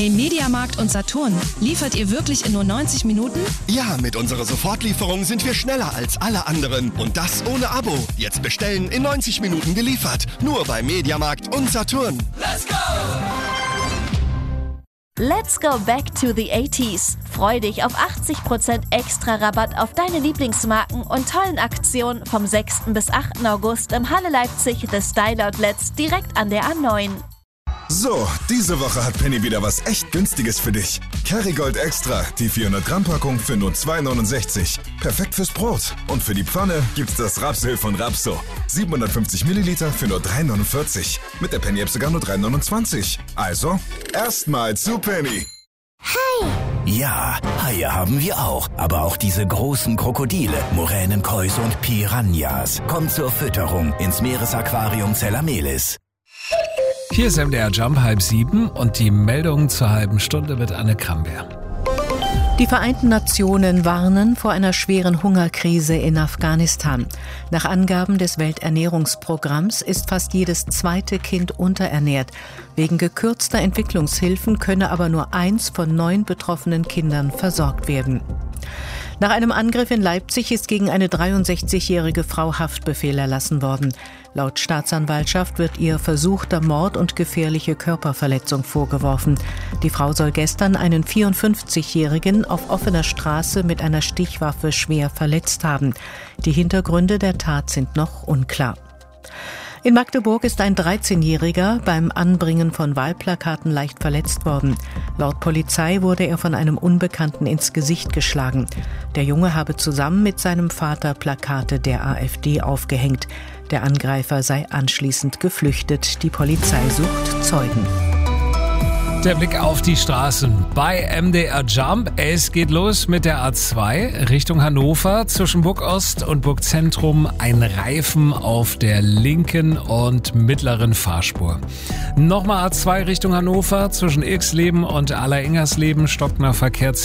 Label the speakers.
Speaker 1: Hey Mediamarkt und Saturn, liefert ihr wirklich in nur 90 Minuten?
Speaker 2: Ja, mit unserer Sofortlieferung sind wir schneller als alle anderen. Und das ohne Abo. Jetzt bestellen, in 90 Minuten geliefert. Nur bei Mediamarkt und Saturn.
Speaker 3: Let's go!
Speaker 4: Let's go back to the 80s. Freu dich auf 80% extra Rabatt auf deine Lieblingsmarken und tollen Aktionen vom 6. bis 8. August im Halle Leipzig The Style Outlets direkt an der A9.
Speaker 5: So, diese Woche hat Penny wieder was echt Günstiges für dich. Kerrygold Extra, die 400 Gramm Packung für nur 2,69. Perfekt fürs Brot. Und für die Pfanne gibt's das Rapsöl von Rapso. 750 Milliliter für nur 3,49. Mit der Penny-App sogar nur 3,29. Also, erstmal zu Penny.
Speaker 6: Hai! Ja, Haie haben wir auch. Aber auch diese großen Krokodile, Moränenkäuse und Piranhas. Kommt zur Fütterung ins Meeresaquarium Zellamelis.
Speaker 7: Hier ist MDR Jump 6:30 und die Meldungen zur halben Stunde mit Anne Kramberg.
Speaker 8: Die Vereinten Nationen warnen vor einer schweren Hungerkrise in Afghanistan. Nach Angaben des Welternährungsprogramms ist fast jedes zweite Kind unterernährt. Wegen gekürzter Entwicklungshilfen könne aber nur 1 von 9 betroffenen Kindern versorgt werden. Nach einem Angriff in Leipzig ist gegen eine 63-jährige Frau Haftbefehl erlassen worden. Laut Staatsanwaltschaft wird ihr versuchter Mord und gefährliche Körperverletzung vorgeworfen. Die Frau soll gestern einen 54-jährigen auf offener Straße mit einer Stichwaffe schwer verletzt haben. Die Hintergründe der Tat sind noch unklar. In Magdeburg ist ein 13-Jähriger beim Anbringen von Wahlplakaten leicht verletzt worden. Laut Polizei wurde er von einem Unbekannten ins Gesicht geschlagen. Der Junge habe zusammen mit seinem Vater Plakate der AfD aufgehängt. Der Angreifer sei anschließend geflüchtet. Die Polizei sucht Zeugen.
Speaker 7: Der Blick auf die Straßen bei MDR Jump. Es geht los mit der A2 Richtung Hannover. Zwischen Burgost und Burgzentrum ein Reifen auf der linken und mittleren Fahrspur. Nochmal A2 Richtung Hannover. Zwischen Irxleben und Alleringhersleben stockt nach Verkehr